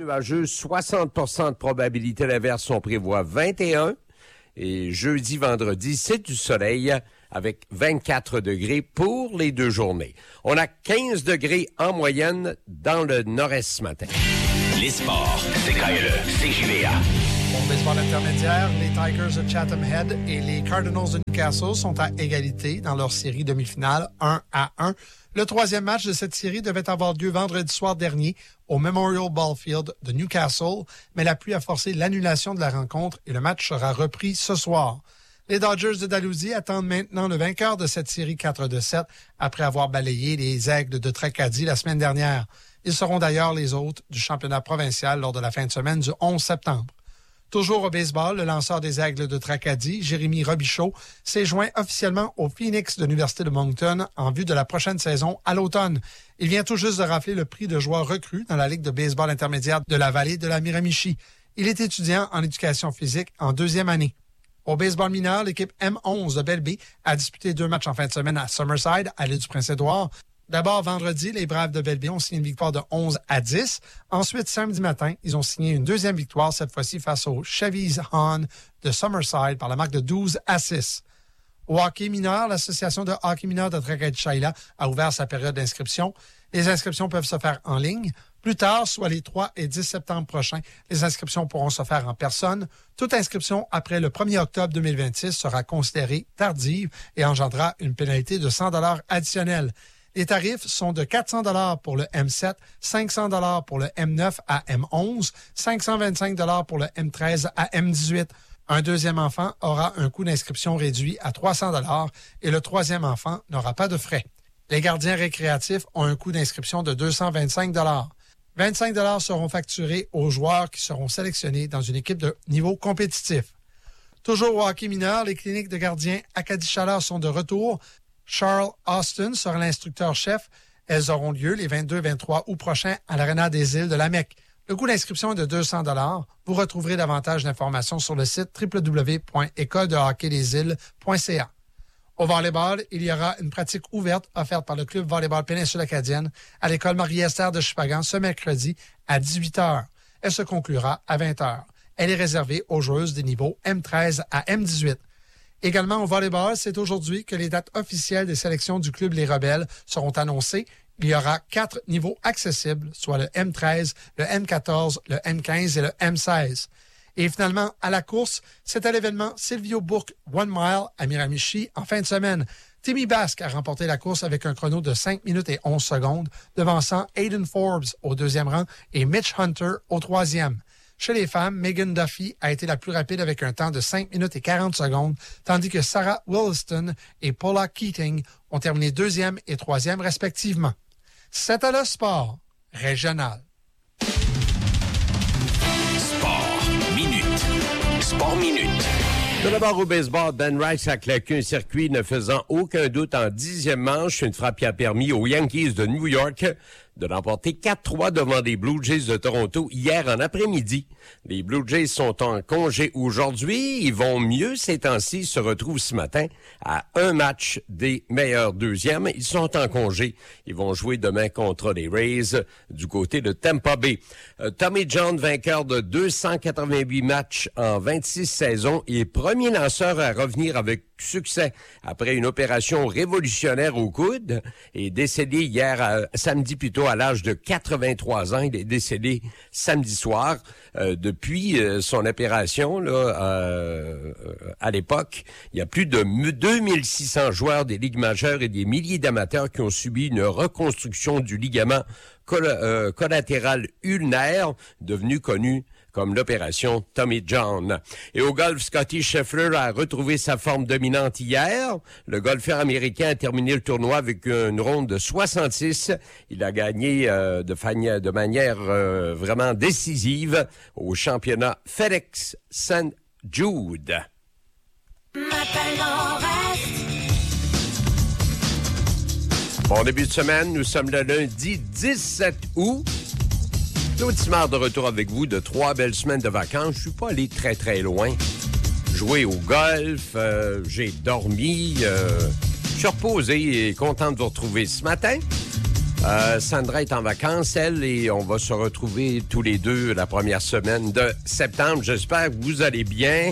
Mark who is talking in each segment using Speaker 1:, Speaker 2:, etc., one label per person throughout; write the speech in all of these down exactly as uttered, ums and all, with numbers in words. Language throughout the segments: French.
Speaker 1: nuageux, soixante pour cent de probabilité d'averse, on prévoit vingt et un. Et jeudi, vendredi, c'est du soleil avec vingt-quatre degrés pour les deux journées. On a quinze degrés en moyenne dans le nord-est ce matin.
Speaker 2: Les sports, c'est K L E, C J V A.
Speaker 3: Au baseball intermédiaire, les Tigers de Chatham Head et les Cardinals de Newcastle sont à égalité dans leur série demi-finale un à un. Le troisième match de cette série devait avoir lieu vendredi soir dernier au Memorial Ballfield de Newcastle, mais la pluie a forcé l'annulation de la rencontre et le match sera repris ce soir. Les Dodgers de Dalhousie attendent maintenant le vainqueur de cette série quatre de sept après avoir balayé les Aigles de Tracadie la semaine dernière. Ils seront d'ailleurs les hôtes du championnat provincial lors de la fin de semaine du onze septembre. Toujours au baseball, le lanceur des Aigles de Tracadie, Jérémy Robichaud, s'est joint officiellement au Phoenix de l'Université de Moncton en vue de la prochaine saison à l'automne. Il vient tout juste de rafler le prix de joueur recru dans la Ligue de baseball intermédiaire de la vallée de la Miramichi. Il est étudiant en éducation physique en deuxième année. Au baseball mineur, l'équipe M onze de Belleville a disputé deux matchs en fin de semaine à Summerside, à l'île du Prince-Édouard. D'abord, vendredi, les Braves de Belleville ont signé une victoire de onze à dix. Ensuite, samedi matin, ils ont signé une deuxième victoire, cette fois-ci face aux Chevy's Han de Summerside par la marque de douze à six. Au hockey mineur, l'Association de hockey mineur de Tracadie-Shaila a ouvert sa période d'inscription. Les inscriptions peuvent se faire en ligne. Plus tard, soit les trois et dix septembre prochains, les inscriptions pourront se faire en personne. Toute inscription après le premier octobre deux mille vingt-six sera considérée tardive et engendrera une pénalité de cent dollars additionnels. Les tarifs sont de quatre cents dollars pour le M sept, cinq cents dollars pour le M neuf à M onze, cinq cent vingt-cinq dollars pour le M treize à M dix-huit. Un deuxième enfant aura un coût d'inscription réduit à trois cents dollars et le troisième enfant n'aura pas de frais. Les gardiens récréatifs ont un coût d'inscription de deux cent vingt-cinq dollars. vingt-cinq dollars seront facturés aux joueurs qui seront sélectionnés dans une équipe de niveau compétitif. Toujours au hockey mineur, les cliniques de gardiens Acadie-Chaleur sont de retour. Charles Austin sera l'instructeur-chef. Elles auront lieu les vingt-deux vingt-trois août prochains à l'Arena des Îles de la Mecque. Le coût d'inscription est de deux cents dollars. Vous retrouverez davantage d'informations sur le site w w w point école de hockey des îles point c a. Au volleyball, il y aura une pratique ouverte offerte par le club volleyball Péninsule Acadienne à l'école Marie-Esther de Chupagan ce mercredi à dix-huit heures. Elle se conclura à vingt heures. Elle est réservée aux joueuses des niveaux M treize à M dix-huit. Également au volleyball, c'est aujourd'hui que les dates officielles des sélections du club Les Rebelles seront annoncées. Il y aura quatre niveaux accessibles, soit le M treize, le M quatorze, le M quinze et le M seize. Et finalement, à la course, c'est à l'événement Silvio Bourque One Mile à Miramichi en fin de semaine. Timmy Basque a remporté la course avec un chrono de cinq minutes et onze secondes, devançant Aiden Forbes au deuxième rang et Mitch Hunter au troisième. Chez les femmes, Megan Duffy a été la plus rapide avec un temps de cinq minutes et quarante secondes, tandis que Sarah Williston et Paula Keating ont terminé deuxième et troisième respectivement. C'était le sport régional.
Speaker 2: Sport minute. Sport minute.
Speaker 1: Tout d'abord au baseball, Ben Rice a claqué un circuit ne faisant aucun doute en dixième manche. Une frappe qui a permis aux Yankees de New York de l'emporter quatre trois devant les Blue Jays de Toronto hier en après-midi. Les Blue Jays sont en congé aujourd'hui. Ils vont mieux ces temps-ci, se retrouvent ce matin à un match des meilleurs deuxièmes. Ils sont en congé. Ils vont jouer demain contre les Rays du côté de Tampa Bay. Euh, Tommy John, vainqueur de deux cent quatre-vingt-huit matchs en vingt-six saisons, est premier lanceur à revenir avec succès après une opération révolutionnaire au coude, est décédé hier, à, samedi plutôt, à l'âge de quatre-vingt-trois ans. Il est décédé samedi soir. Euh, depuis euh, son opération, là, euh, à l'époque, il y a plus de deux mille six cents joueurs des ligues majeures et des milliers d'amateurs qui ont subi une reconstruction du ligament col- euh, collatéral ulnaire, devenu connu comme l'opération Tommy John. Et au golf, Scottie Scheffler a retrouvé sa forme dominante hier. Le golfeur américain a terminé le tournoi avec une ronde de soixante-six. Il a gagné euh, de, fania- de manière euh, vraiment décisive au championnat FedEx Saint Jude. Bon début de semaine, nous sommes le lundi dix-sept août. Claude Simard de retour avec vous de trois belles semaines de vacances. Je suis pas allé très, très loin. Jouer au golf, euh, j'ai dormi, euh, je suis reposé et content de vous retrouver ce matin. Euh, Sandra est en vacances, elle, et on va se retrouver tous les deux la première semaine de septembre. J'espère que vous allez bien.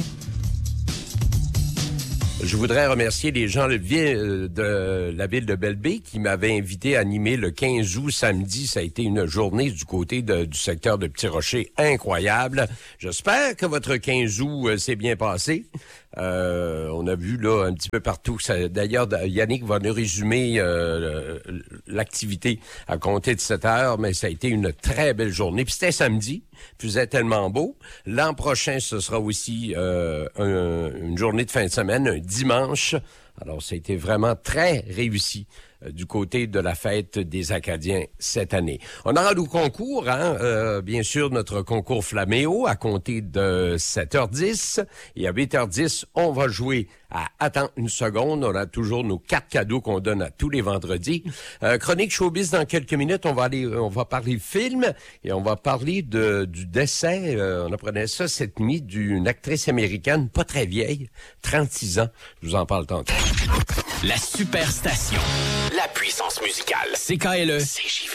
Speaker 1: Je voudrais remercier les gens de la ville de Belle-Baie qui m'avaient invité à animer le quinze août samedi. Ça a été une journée du côté de, du secteur de Petit-Rocher incroyable. J'espère que votre quinze août euh, s'est bien passé. Euh, on a vu là un petit peu partout. Ça, d'ailleurs, Yannick va nous résumer euh, l'activité à compter de sept heures, mais ça a été une très belle journée. Puis c'était samedi, puis faisait tellement beau. L'an prochain, ce sera aussi euh, un, une journée de fin de semaine, un dimanche. Alors, ça a été vraiment très réussi euh, du côté de la fête des Acadiens cette année. On aura nos concours, hein, euh, bien sûr, notre concours Flaméo à compter de sept heures dix. Et à huit heures dix, on va jouer à Attends une seconde. On a toujours nos quatre cadeaux qu'on donne à tous les vendredis. Euh, chronique showbiz dans quelques minutes. On va aller, on va parler film et on va parler de, du décès. Euh, on apprenait ça cette nuit d'une actrice américaine, pas très vieille, trente-six ans. Je vous en parle tantôt.
Speaker 2: La Superstation. La puissance musicale. C K L E. C J V.